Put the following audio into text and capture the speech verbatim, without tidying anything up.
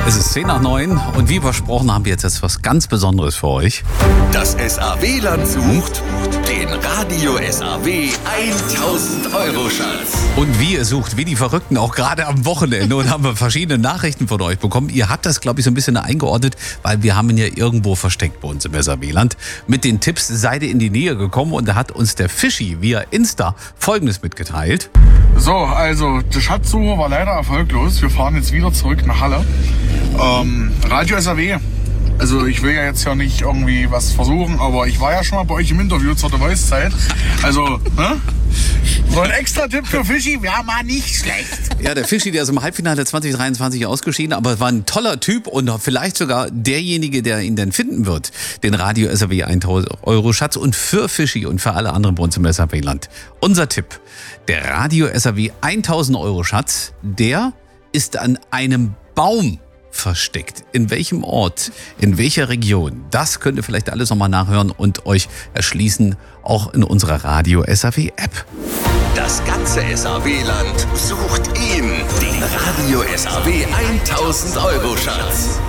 Es ist zehn nach neun und wie versprochen haben wir jetzt etwas ganz Besonderes für euch. Das S A W-Land sucht den Radio S A W tausend Euro Schatz. Und wir sucht wie die Verrückten auch gerade am Wochenende und haben wir verschiedene Nachrichten von euch bekommen. Ihr habt das, glaube ich, so ein bisschen eingeordnet, weil wir haben ihn ja irgendwo versteckt bei uns im S A W-Land. Mit den Tipps seid ihr in die Nähe gekommen und da hat uns der Fischi via Insta Folgendes mitgeteilt. So, also die Schatzsuche war leider erfolglos. Wir fahren jetzt wieder zurück nach Halle. Ähm, Radio S A W. Also ich will ja jetzt ja nicht irgendwie was versuchen, aber ich war ja schon mal bei euch im Interview zur The Voice-Zeit. Also, ne? So ein extra Tipp für Fischi wäre mal nicht schlecht. Ja, der Fischi, der ist im Halbfinale zwanzig dreiundzwanzig ausgeschieden, aber war ein toller Typ und vielleicht sogar derjenige, der ihn dann finden wird. Den Radio S A W tausend Euro Schatz und für Fischi und für alle anderen bei uns im S A W-Land. Unser Tipp, der Radio S A W tausend Euro Schatz, der ist an einem Baum versteckt. In welchem Ort, in welcher Region, das könnt ihr vielleicht alles nochmal nachhören und euch erschließen, auch in unserer Radio S A W App. Das ganze S A W-Land sucht ihn, den Radio S A W tausend Euro Schatz.